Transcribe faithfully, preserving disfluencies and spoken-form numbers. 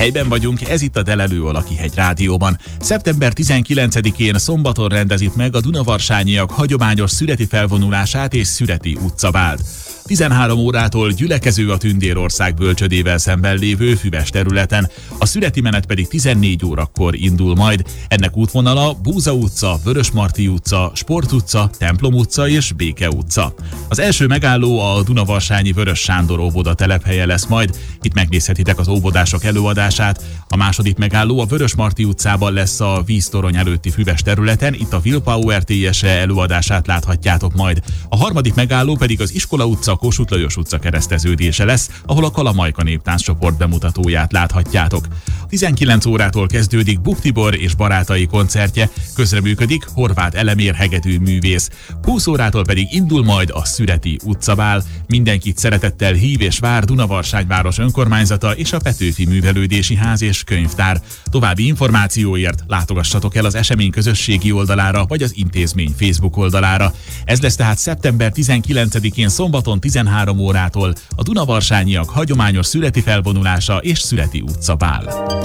Helyben vagyunk, ez itt a Delelő a Lakihegy Rádióban. szeptember tizenkilencedikén szombaton rendezik meg a dunavarsanyiak hagyományos szüreti felvonulását és Szüreti utcabált. tizenhárom órától gyülekező a Tündérország bölcsödével szemben lévő füves területen, a szüreti menet pedig tizennégy órakor indul majd. Ennek útvonala Búza utca, Vörösmarty utca, Sport utca, Templom utca és Béke utca. Az első megálló a Dunavarsányi Vörös Sándor óvoda telephelye lesz majd, itt megnézhetitek az óvodások előadását. A második megálló a Vörösmarty utcában lesz a víztorony előtti füves területen, itt a Willpower té es e előadását láthatjátok majd. A harmadik megálló pedig az Iskola utca, Kossuth Lajos utca kereszteződése lesz, ahol a Kalamajka néptánccsoport bemutatóját láthatjátok. tizenkilenc órától kezdődik Buk Tibor és barátai koncertje, közreműködik Horváth Elemér hegedű művész. húsz órától pedig indul majd a Szüreti utcabál. Mindenkit szeretettel hív és vár Dunavarsány város önkormányzata és a Petőfi Művelődési Ház és Könyvtár. További információért látogassatok el az esemény közösségi oldalára vagy az intézmény Facebook oldalára. Ez lesz tehát szeptember tizenkilencedikén szombaton tizenhárom órától a Dunavarsányiak hagyományos szüreti felvonulása és Szüreti utcabál.